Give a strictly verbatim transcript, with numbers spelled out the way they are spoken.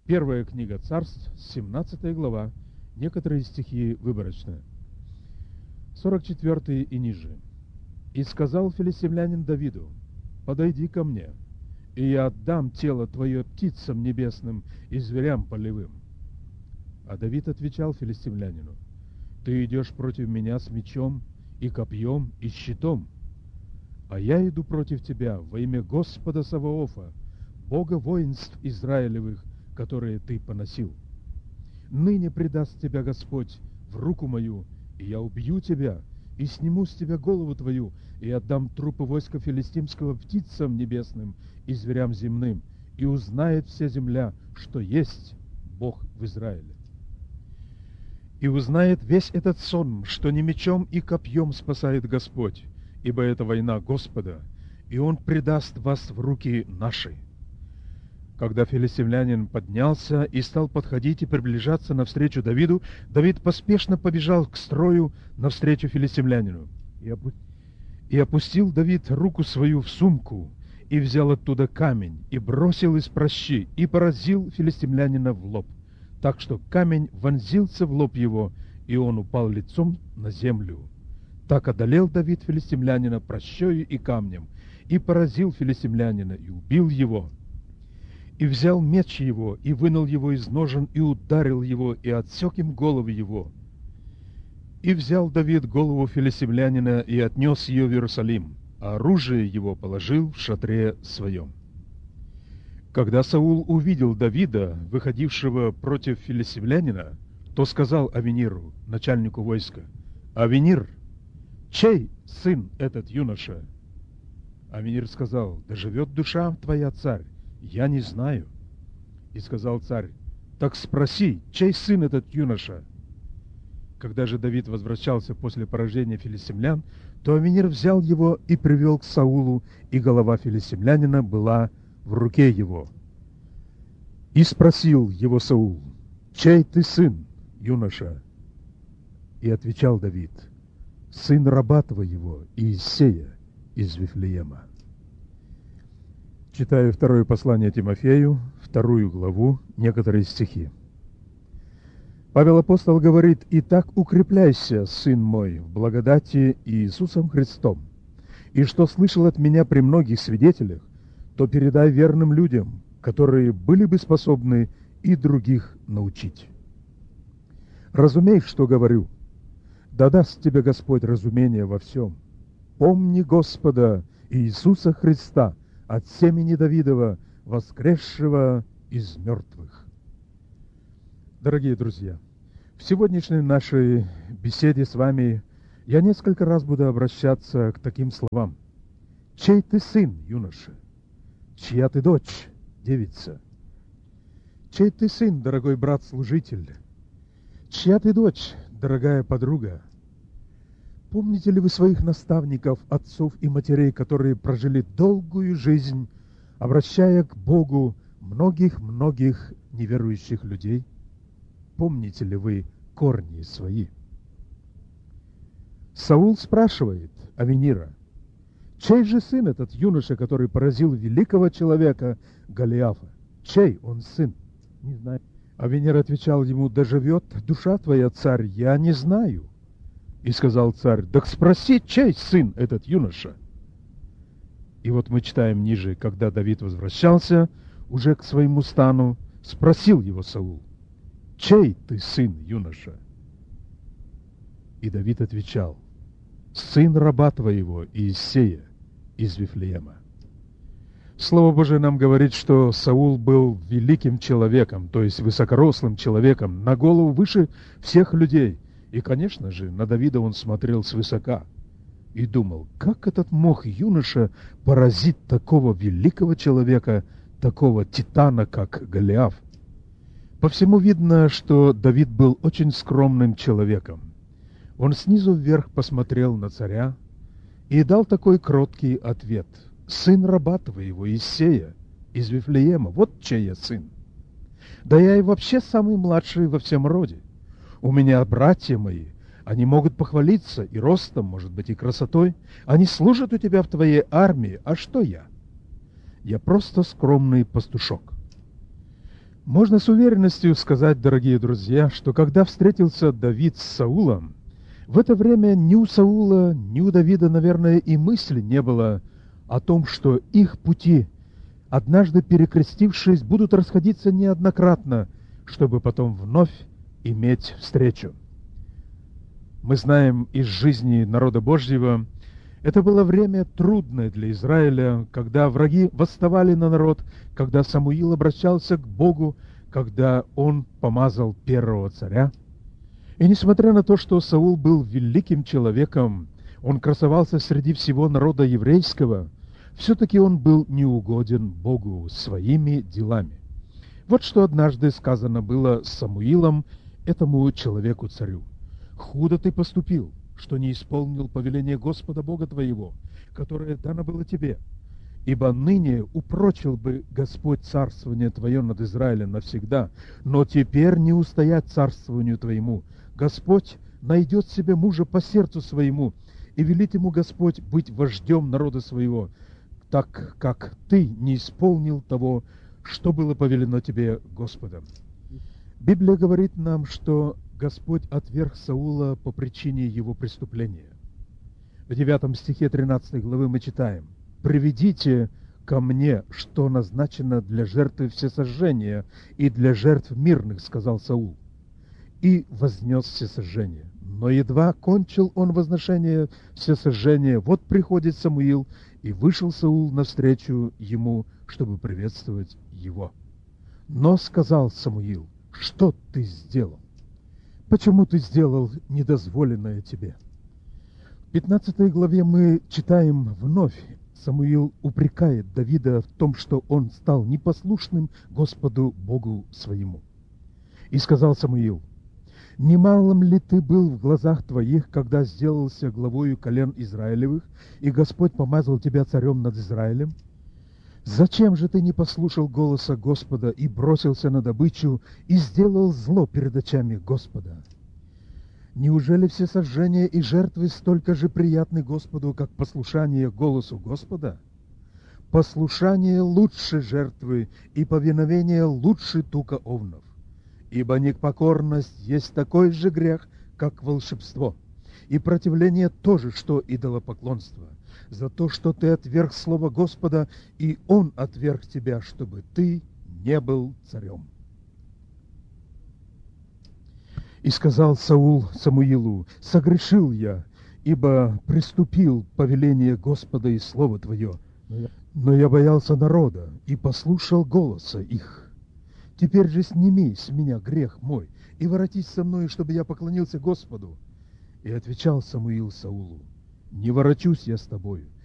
Первая книга Царств, семнадцатая глава, некоторые стихи выборочные. сорок четвёртый и ниже. «И сказал филистимлянин Давиду: подойди ко мне, и я отдам тело твое птицам небесным и зверям полевым. А Давид отвечал филистимлянину: ты идешь против меня с мечом и копьем и щитом, а я иду против тебя во имя Господа Саваофа, Бога воинств Израилевых, которые ты поносил. Ныне предаст тебя Господь в руку мою, и я убью тебя, и сниму с тебя голову твою, и отдам трупы войска филистимского птицам небесным и зверям земным, и узнает вся земля, что есть Бог в Израиле. И узнает весь этот сон, что не мечом и копьем спасает Господь, ибо это война Господа, и Он предаст вас в руки наши». Когда филистимлянин поднялся и стал подходить и приближаться навстречу Давиду, Давид поспешно побежал к строю навстречу филистимлянину. И, опу... и опустил Давид руку свою в сумку, и взял оттуда камень, и бросил из пращи, и поразил филистимлянина в лоб, так что камень вонзился в лоб его, и он упал лицом на землю. Так одолел Давид филистимлянина пращою и камнем, и поразил филистимлянина, и убил его. И взял меч его, и вынул его из ножен, и ударил его, и отсек им голову его. И взял Давид голову филистимлянина, и отнес ее в Иерусалим, а оружие его положил в шатре своем. Когда Саул увидел Давида, выходившего против филистимлянина, то сказал Авениру, начальнику войска: «Авенир, чей сын этот юноша?» Авенир сказал: «Да живет душа твоя, царь, я не знаю». И сказал царь: «Так спроси, чей сын этот юноша?» Когда же Давид возвращался после поражения филистимлян, то Авенир взял его и привел к Саулу, и голова филистимлянина была в руке его. И спросил его Саул: «Чей ты сын, юноша?» И отвечал Давид: «Сын раба твоего Иессея из Вифлеема». Читаю второе послание Тимофею, вторую главу, некоторые стихи. Павел апостол говорит: «Итак укрепляйся, сын мой, в благодати Иисусом Христом, и что слышал от меня при многих свидетелях, то передай верным людям, которые были бы способны и других научить. Разумей, что говорю, да даст тебе Господь разумение во всем. Помни Господа Иисуса Христа, от семени Давидова, воскресшего из мертвых». Дорогие друзья, в сегодняшней нашей беседе с вами я несколько раз буду обращаться к таким словам: «Чей ты сын, юноша? Чья ты дочь, девица? Чей ты сын, дорогой брат-служитель? Чья ты дочь, дорогая подруга? Помните ли вы своих наставников, отцов и матерей, которые прожили долгую жизнь, обращая к Богу многих-многих неверующих людей? Помните ли вы корни свои?» Саул спрашивает Авенира: «Чей же сын этот юноша, который поразил великого человека Голиафа? Чей он сын?» «Не знаю». Авенир отвечал ему: «Да живет душа твоя, царь, я не знаю». И сказал царь: «Так спроси, чей сын этот юноша?» И вот мы читаем ниже: когда Давид возвращался уже к своему стану, спросил его Саул: «Чей ты сын, юноша?» И Давид отвечал: «Сын раба твоего Иессея из Вифлеема». Слово Божие нам говорит, что Саул был великим человеком, то есть высокорослым человеком, на голову выше всех людей. И, конечно же, на Давида он смотрел свысока и думал: как этот мог юноша поразить такого великого человека, такого титана, как Голиаф? По всему видно, что Давид был очень скромным человеком. Он снизу вверх посмотрел на царя и дал такой кроткий ответ: «Сын раба твоего Иессея из Вифлеема, вот чей я сын. Да я и вообще самый младший во всем роде. У меня братья мои, они могут похвалиться и ростом, может быть, и красотой. Они служат у тебя в твоей армии, а что я? Я просто скромный пастушок». Можно с уверенностью сказать, дорогие друзья, что когда встретился Давид с Саулом, в это время ни у Саула, ни у Давида, наверное, и мысли не было о том, что их пути, однажды перекрестившись, будут расходиться неоднократно, чтобы потом вновь иметь встречу. Мы знаем из жизни народа Божьего, это было время трудное для Израиля, когда враги восставали на народ, когда Самуил обращался к Богу, когда он помазал первого царя. И несмотря на то, что Саул был великим человеком, он красовался среди всего народа еврейского, все-таки он был неугоден Богу своими делами. Вот что однажды сказано было Самуилом этому человеку-царю. «Худо ты поступил, что не исполнил повеление Господа Бога твоего, которое дано было тебе. Ибо ныне упрочил бы Господь царствование твое над Израилем навсегда, но теперь не устоять царствованию твоему. Господь найдет себе мужа по сердцу своему, и велит ему Господь быть вождем народа своего, так как ты не исполнил того, что было повелено тебе Господом». Библия говорит нам, что Господь отверг Саула по причине его преступления. В девятом стихе тринадцатой главы мы читаем: «Приведите ко мне, что назначено для жертвы всесожжения и для жертв мирных, — сказал Саул, — и вознес всесожжение. Но едва кончил он возношение всесожжения, вот приходит Самуил, и вышел Саул навстречу ему, чтобы приветствовать его. Но сказал Самуил: что ты сделал? Почему ты сделал недозволенное тебе?» В пятнадцатой главе мы читаем вновь: Самуил упрекает Давида в том, что он стал непослушным Господу Богу своему. «И сказал Самуил: немалым ли ты был в глазах твоих, когда сделался главою колен Израилевых, и Господь помазал тебя царем над Израилем? Зачем же ты не послушал голоса Господа и бросился на добычу и сделал зло перед очами Господа? Неужели всесожжения и жертвы столько же приятны Господу, как послушание голосу Господа? Послушание лучше жертвы, и повиновение лучше тука овнов. Ибо непокорность есть такой же грех, как волшебство, и противление тоже, что идолопоклонство. За то, что ты отверг слово Господа, и Он отверг тебя, чтобы ты не был царем». И сказал Саул Самуилу: «Согрешил я, ибо приступил повеление Господа и слово твое, но я боялся народа и послушал голоса их. Теперь же сними с меня грех мой и воротись со мной, чтобы я поклонился Господу». И отвечал Самуил Саулу: «Не ворочусь я с тобою,